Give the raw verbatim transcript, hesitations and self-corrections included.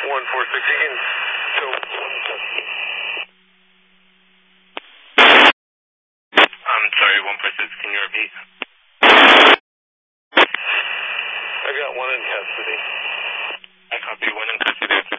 one four six, you can show one in custody. I'm sorry, one four six, can you repeat? I got one in custody. I copy one in custody.